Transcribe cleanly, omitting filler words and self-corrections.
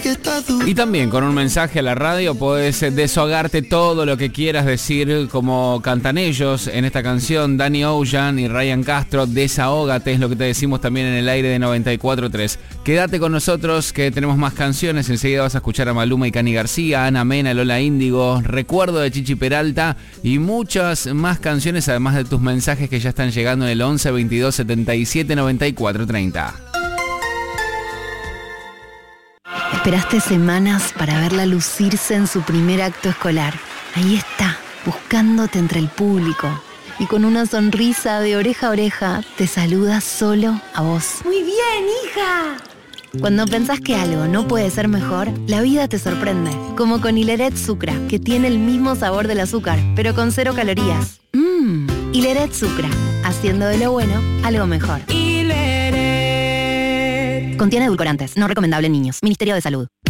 porque estás duro. Y también con un mensaje a la radio podés desahogarte todo lo que quieras decir, como cantan ellos en esta canción, Danny Ocean y Ryan Castro. Desahógate, es lo que te decimos también en el aire de 94.3. Quédate con nosotros que tenemos más canciones. Enseguida vas a escuchar a Maluma y Cani García, Ana Mena, Lola Índigo, Recuerdo de Chichi Peralta y muchas más canciones, además de tus mensajes que ya están llegando en el 11 22 77 94 30. Esperaste semanas para verla lucirse en su primer acto escolar. Ahí está, buscándote entre el público. Y con una sonrisa de oreja a oreja, te saluda solo a vos. ¡Muy bien, hija! Cuando pensás que algo no puede ser mejor, la vida te sorprende. Como con Hileret Sucra, que tiene el mismo sabor del azúcar, pero con 0 calorías. Hileret Sucra, haciendo de lo bueno algo mejor. Hileret. Contiene edulcorantes, no recomendable en niños. Ministerio de Salud.